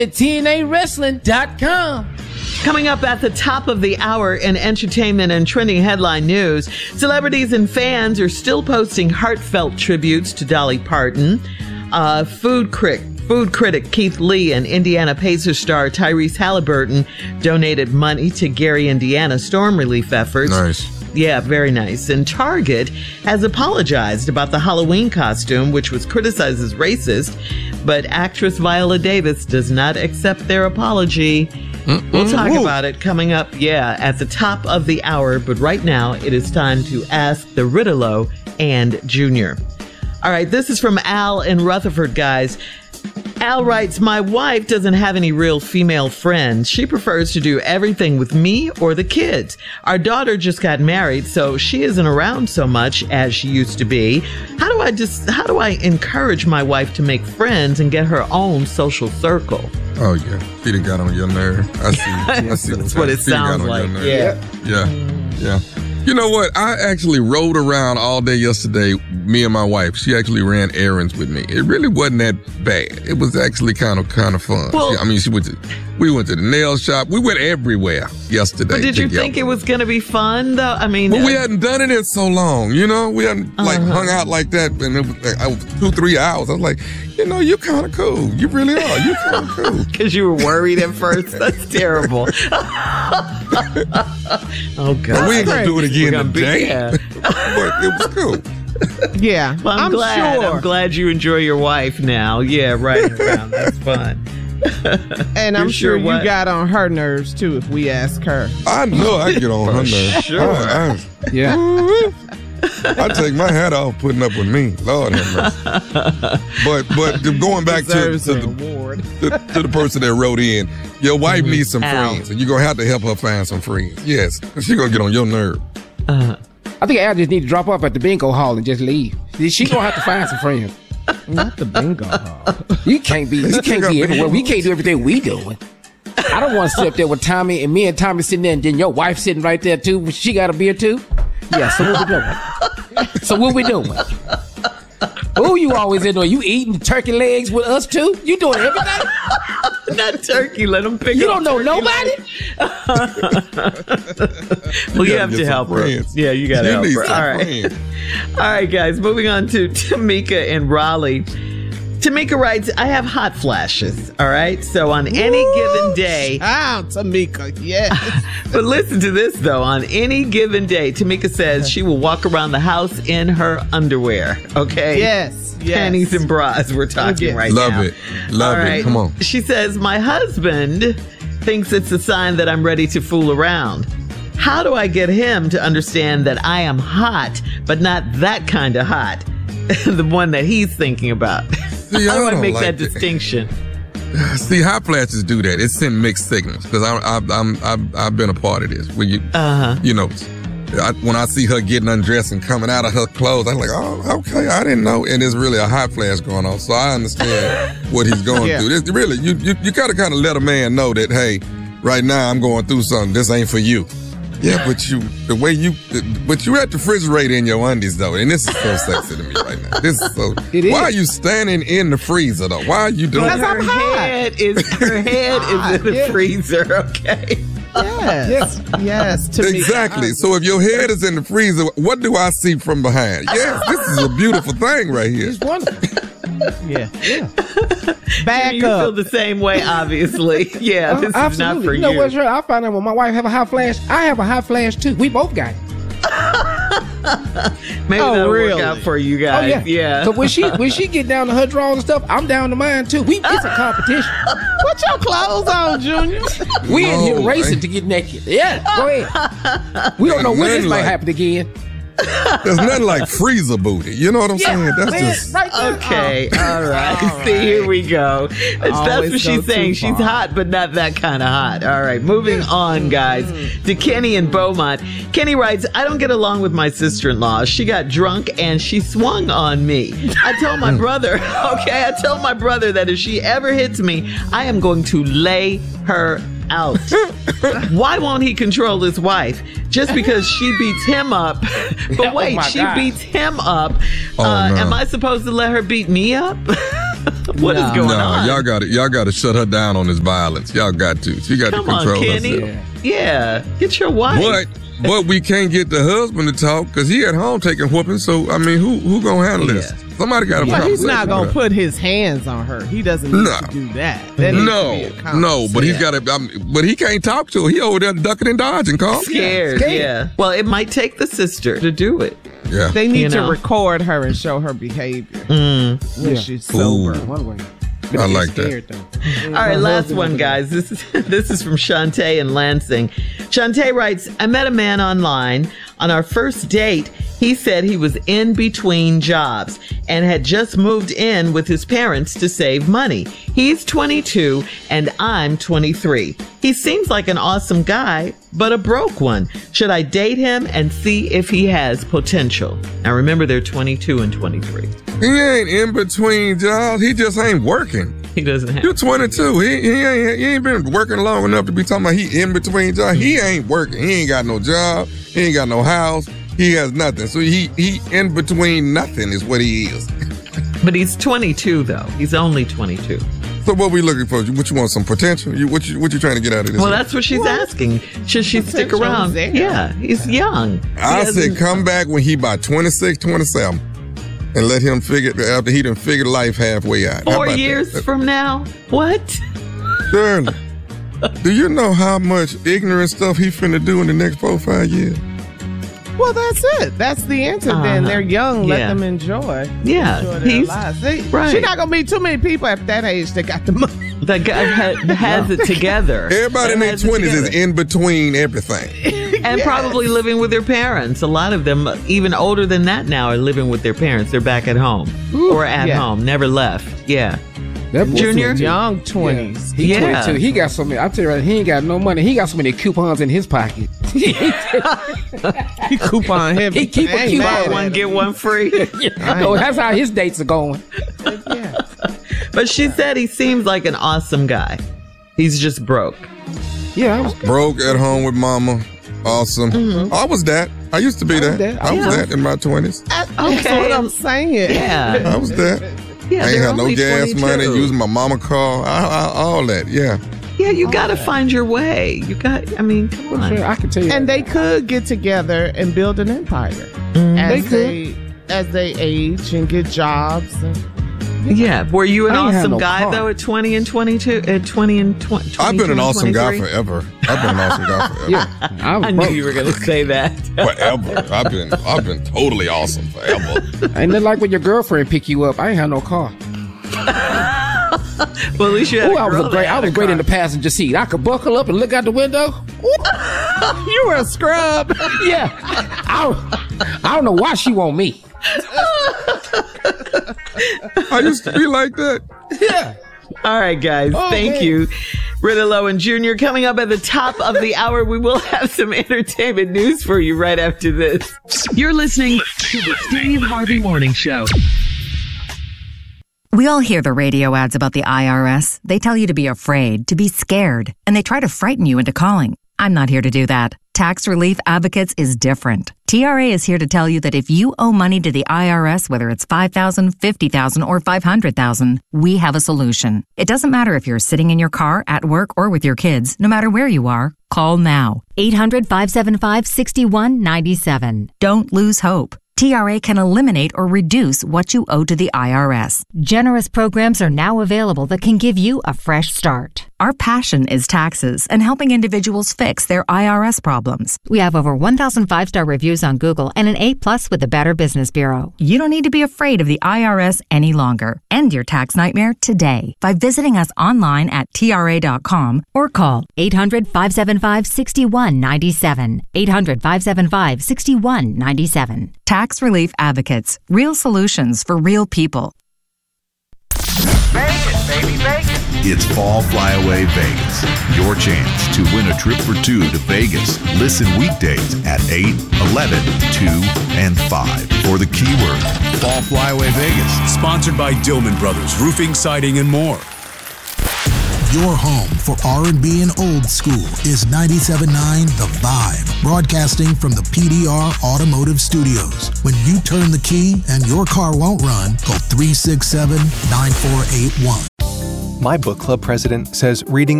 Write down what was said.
at TNAWrestling.com. Coming up at the top of the hour in entertainment and trending headline news, celebrities and fans are still posting heartfelt tributes to Dolly Parton. Food critic Keith Lee and Indiana Pacers star Tyrese Halliburton donated money to Gary, Indiana storm relief efforts. Nice. Yeah, very nice. And Target has apologized about the Halloween costume, which was criticized as racist, but actress Viola Davis does not accept their apology. We'll talk about it coming up, at the top of the hour. But right now, it is time to ask the Riddle and Junior. All right, this is from Al in Rutherford, guys. Al writes, my wife doesn't have any real female friends. She prefers to do everything with me or the kids. Our daughter just got married, so she isn't around so much as she used to be. How do I encourage my wife to make friends and get her own social circle? Oh, yeah. She done got on your nerve. I see. That's what it sounds like. Yeah. You know what? I actually rode around all day yesterday, me and my wife. She actually ran errands with me. It really wasn't that bad. It was actually kind of fun. Well, I mean, we went to the nail shop. We went everywhere yesterday. But did you think it was going to be fun, though? I mean... Well, we hadn't done it in so long, you know? We hadn't, hung out like that, and it was 2-3 hours. I was like, you're kind of cool. You really are. You're kind of cool. Because you were worried at first? That's terrible. Oh, God. But we ain't going to do it again today. But it was cool. Yeah. Well, I'm glad you enjoy your wife now. Yeah, riding around. That's fun. And I'm sure you got on her nerves, too, if we ask her. I know I get on her nerves. Sure. Yeah. I take my hat off putting up with me. Lord have mercy. But going back to the person that wrote in, your wife needs some friends, and you're going to have to help her find some friends. Yes, because she's going to get on your nerve. I think Al just need to drop off at the bingo hall and just leave. She's going to have to find some friends. Not the bingo hall. You can't be everywhere. We can't do everything we doing. I don't want to sit up there with Tommy and me and Tommy sitting there and then your wife sitting right there too. She got a beer too? Yeah, so what we doing? Who you always in there? You eating turkey legs with us too? You doing everything? Not turkey. Let them pick. You don't know nobody. Well, you have to help her. Yeah, you got to help her. All right. All right, guys. Moving on to Tamika in Raleigh. Tamika writes, I have hot flashes. All right. So on any given day. Tamika. Yes. But listen to this, though. On any given day, Tamika says she will walk around the house in her underwear. Okay. Yes. Panties and bras. We're talking right now. Love it. Love it. Come on. She says, my husband thinks it's a sign that I'm ready to fool around. How do I get him to understand that I am hot, but not that kind of hot? The one that he's thinking about. See, how do I make that distinction? See, hot flashes do that. It sends mixed signals because I've been a part of this. When when I see her getting undressed and coming out of her clothes, I'm like, oh, okay, I didn't know. And there's really a hot flash going on, so I understand what he's going through. This, really, you gotta kind of let a man know that, hey, right now I'm going through something. This ain't for you. Yeah, but you at the refrigerator in your undies though, and this is so sexy to me right now. This is so. Why are you standing in the freezer though? Why are you doing that? Her head is in the freezer. Okay. Yes. Exactly. So if your head is in the freezer, what do I see from behind? Yes, this is a beautiful thing right here. It's wonderful. Yeah. Back you up. feel the same way, obviously. Yeah, this is not for you. You know what's right? I find out when my wife have a hot flash, I have a hot flash too. We both got it. Maybe that'll work out for you guys. Oh, yeah. So when she get down to her drawers and stuff, I'm down to mine too. It's a competition. Put your clothes on, Junior. We in here racing to get naked. Yeah, go ahead. We don't know when this might happen again. There's nothing like freezer booty. You know what I'm saying? That's just right there. Okay. All right. See, here we go. That's what she's saying. She's hot, but not that kind of hot. All right. Moving on, guys, to Kenny in Beaumont. Kenny writes, I don't get along with my sister-in-law. She got drunk and she swung on me. I told my brother, that if she ever hits me, I am going to lay her out. Why won't he control his wife? Just because she beats him up. But wait, she beats him up. Am I supposed to let her beat me up? What is going on? Y'all got to shut her down on this violence. Y'all got to. She got to control herself. Yeah, get your wife. But we can't get the husband to talk because he at home taking whooping. So I mean, who gonna handle this? Somebody got to. Well, he's not gonna put his hands on her. He doesn't need to do that. But he's got to. But he can't talk to her. He over there ducking and dodging, Carl. Scared. Yeah. Well, it might take the sister to do it. Yeah. They need to record her and show her behavior when she's sober. I like that. All right, last one, guys. This is from Shantae in Lansing. Shantae writes, I met a man online. On our first date, he said he was in between jobs and had just moved in with his parents to save money. He's 22 and I'm 23. He seems like an awesome guy, but a broke one. Should I date him and see if he has potential? Now remember, they're 22 and 23. He ain't in between jobs. He just ain't working. He doesn't have. You're 22. He ain't been working long enough to be talking about he in between jobs. He ain't working. He ain't got no job. He ain't got no house. He has nothing. So he in between nothing is what he is. But he's 22 though. He's only 22. So what we looking for? What you want? Some potential? What you trying to get out of this? Well, that's what she's asking. Should she stick around? Yeah, he's young. I said come back when he about 26, 27. And let him figure after he done figured life halfway out. 4 years from now? What? Shirley, do you know how much ignorant stuff he finna do in the next 4 or 5 years? Well, that's it. That's the answer. Then they're young. Let them enjoy. Yeah, enjoy their lives. Right. She's not gonna meet too many people at that age that got the money. That guy has it together. Everybody in their 20s is in between everything. And probably living with their parents. A lot of them, even older than that now, are living with their parents. They're back at home or at home, never left. Yeah. Junior? Young 20s. He 22. He got so many. I'll tell you right, he ain't got no money. He got so many coupons in his pocket. He coupon heavy. He keep a coupon. Buy one, get one free. No, that's how his dates are going. But she said he seems like an awesome guy. He's just broke. Yeah, I was broke at home with mama. Awesome. Mm-hmm. I was that. I used to be that. I was that in my 20s. That's what I'm saying. Yeah. I was that. Yeah, I ain't had no gas 22. money, using my mama car, all that, yeah. Yeah, you got to find your way. Come on. Sure, I can tell you. And they could get together and build an empire as they age and get jobs. Yeah. Were you an awesome guy, though, at 20 and 22? At 20 and 20? I've been an awesome guy forever. I've been an awesome guy forever. Yeah. I knew you were going to say that. Forever. I've been totally awesome forever. Ain't nothing like when your girlfriend pick you up. I ain't have no car. Well, at least you had I was great in the passenger seat. I could buckle up and look out the window. You were a scrub. Yeah. I don't know why she want me. I used to be like that. Yeah. All right, guys. Thank you. Rita Lowe and Junior. Coming up at the top of the hour, we will have some entertainment news for you right after this. You're listening to the Steve Harvey Morning Show. We all hear the radio ads about the IRS. They tell you to be afraid, to be scared, and they try to frighten you into calling. I'm not here to do that. Tax Relief Advocates is different. TRA is here to tell you that if you owe money to the IRS, whether it's $5,000, $50,000, or $500,000, we have a solution. It doesn't matter if you're sitting in your car, at work, or with your kids. No matter where you are, call now. 800-575-6197. Don't lose hope. TRA can eliminate or reduce what you owe to the IRS. Generous programs are now available that can give you a fresh start. Our passion is taxes and helping individuals fix their IRS problems. We have over 1,000 5-star reviews on Google and an A+ with the Better Business Bureau. You don't need to be afraid of the IRS any longer. End your tax nightmare today by visiting us online at TRA.com or call 800-575-6197. 800-575-6197. Tax Relief Advocates. Real solutions for real people. Vegas, baby, Vegas. It's Fall Flyaway Vegas. Your chance to win a trip for two to Vegas. Listen weekdays at 8, 11, 2, and 5 for the keyword Fall Flyaway Vegas. Sponsored by Dillman Brothers, Roofing, Siding, and more. Your home for R&B and old school is 97.9 The Vibe, broadcasting from the PDR Automotive Studios. When you turn the key and your car won't run, call 367-9481. My book club president says reading